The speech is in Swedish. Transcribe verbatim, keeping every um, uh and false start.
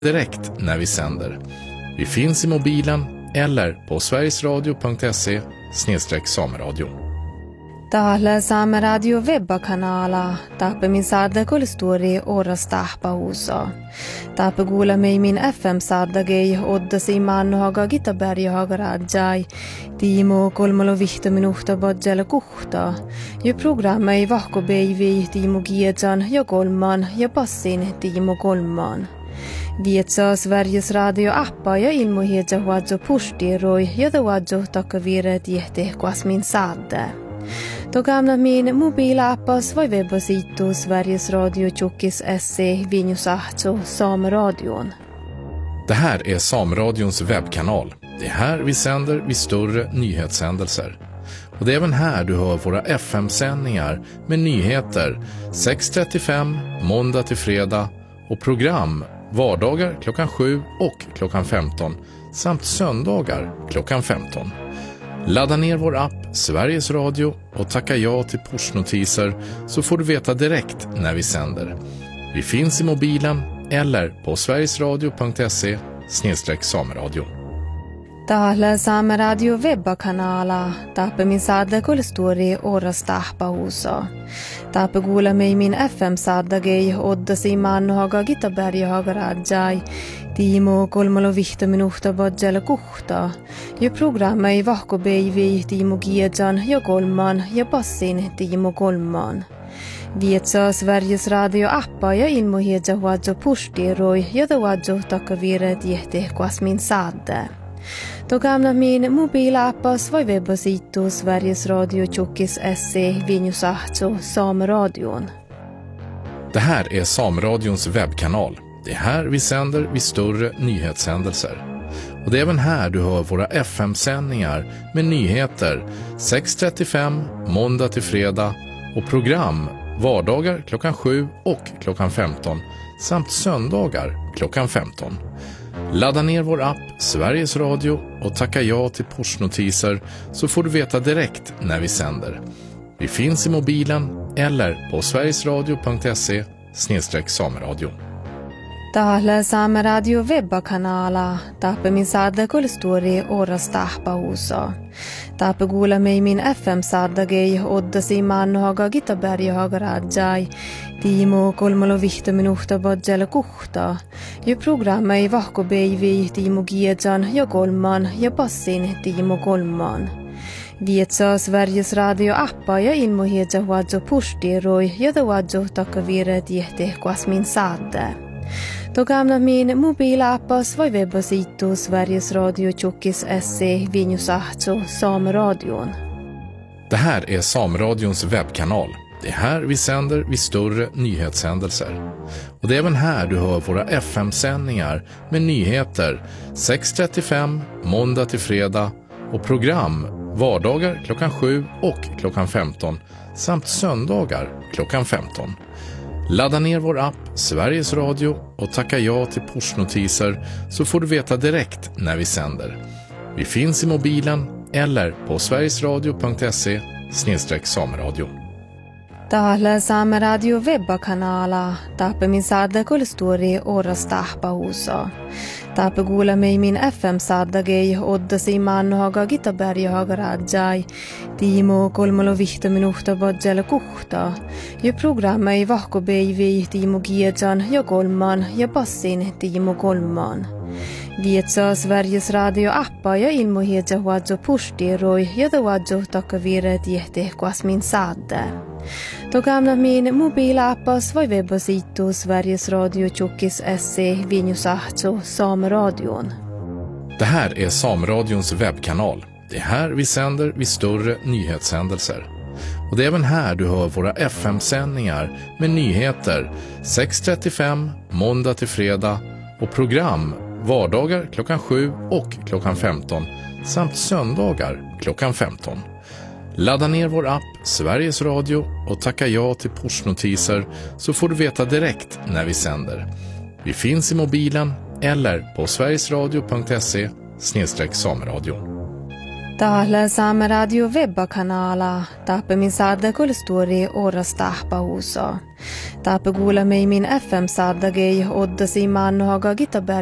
direkt när vi sänder. Vi finns i mobilen eller på sverigesradio punkt se snedstreck sameradio. Täällä Saamen Radio webbakanala taappamin saada kulstori oras tahpahuuso. Taappa kuulemme min F M-saadagei oddasi mannohaga Gitaberjahaga rajai. Tiimo kolmalo vihto minuhta bodjala kuhta. Ja programma ei vahko beivi Tiimo Giedjan ja kolman ja passin Tiimo kolman. Vietsaa Sveriges Radio-appa ja ilmohiedja huadjo pustiroi ja da huadjo takavire tiehte kuasmin saade. Då gamla min mobilappas var webbasitu Sveriges Radio Tjockis S C Vinjusahto Sameradion. Det här är Sameradions webbkanal. Det är här vi sänder vid större nyhetshändelser. Och det är även här du hör våra F M-sändningar med nyheter sex trettiofem måndag till fredag och program vardagar klockan sju och klockan femton samt söndagar klockan femton. Ladda ner vår app Sveriges Radio och tacka ja till pushnotiser så får du veta direkt när vi sänder. Vi finns i mobilen eller på sverigesradio punkt se snedstreck sameradio. Täällä Saamen Radio webbakanala taappamin saada kulstori oras tahpahuuso. Taappa kuulemme min F M-saadagei oddasi mannohaga Gitaberjahaga rajai. Tiimo kolmalo vihto minuhta bodjala kuhta. Ja programma ei vahko beivi Tiimo Giedjan ja kolman ja passin Tiimo kolman. Vietsaa Sveriges Radio-appa ja ilmohiedja huadjo pustiroi ja da huadjo takavire tiehte kuasmin saade. Då gamla min mobilappas var webbasitu Sveriges Radio Tjockis S C Vinjusahto Sameradion. Det här är Sameradions webbkanal. Det är här vi sänder vid större nyhetshändelser. Och det är även här du hör våra F M-sändningar med nyheter sex trettiofem måndag till fredag och program vardagar klockan sju och klockan femton samt söndagar klockan femton. Ladda ner vår app Sveriges Radio och tacka ja till pushnotiser så får du veta direkt när vi sänder. Vi finns i mobilen eller på sverigesradio punkt se snedstreck sameradio. Täällä Saamen Radio webbakanala taappamin saada kulstori oras tahpahuuso. Taappa kuulemme min F M-saadagei oddasi mannohaga Gitaberjahaga rajai. Tiimo kolmalo vihto minuhta bodjala kuhta. Ja programma ei vahko beivi Tiimo Giedjan ja kolman ja passin Tiimo kolman. Vietsaa Sveriges Radio-appa ja ilmohiedja huadjo pustiroi ja da huadjo takavire tiehte kuasmin saade. Då gamla min mobilappas var webbasitu Sveriges Radio Tjockis S C Vinjusahto Sameradion. Det här är Sameradions webbkanal. Det är här vi sänder vid större nyhetshändelser. Och det är även här du hör våra F M-sändningar med nyheter sex trettiofem måndag till fredag och program vardagar klockan sju och klockan femton samt söndagar klockan femton. Ladda ner vår app Sveriges Radio och tacka ja till pushnotiser så får du veta direkt när vi sänder. Vi finns i mobilen eller på sverigesradio punkt se snedstreck sameradio. Täällä Saamen Radio webbakanala taappamin saada kulstori oras tahpahuuso. Taappa kuulemme min F M-saadagei oddasi mannohaga Gitaberjahaga rajai. Tiimo kolmalo vihto minuhta bodjala kuhta. Ja programma ei vahko beivi Tiimo Giedjan ja kolman ja passin Tiimo kolman. Vietsaa Sveriges Radio-appa ja ilmohiedja huadjo pustiroi ja da huadjo takavire tiehte kuasmin saade. Då gamla min mobilappas var webbasitu Sveriges Radio Tjockis S C Vinjusahto Sameradion. Det här är Sameradions webbkanal. Det är här vi sänder vid större nyhetshändelser. Och det är även här du hör våra F M-sändningar med nyheter sex trettiofem måndag till fredag och program vardagar klockan sju och klockan femton samt söndagar klockan femton. Ladda ner vår app Sveriges Radio och tacka ja till pushnotiser så får du veta direkt när vi sänder. Vi finns i mobilen eller på sverigesradio punkt se snedstreck sameradio. Täällä Saame Radio webbakanala. Tääpä min saada kulstori orastahpa huso. Tääpä kuulla mig min F M-saadagei oddasi mannohaga Gitaberg